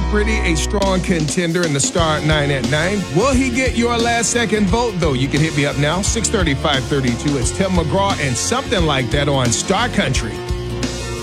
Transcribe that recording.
Pretty, a strong contender in the Star 9 at 9. Will he get your last second vote, though? You can hit me up now, 630-532. It's Tim McGraw and Something Like That on Star Country.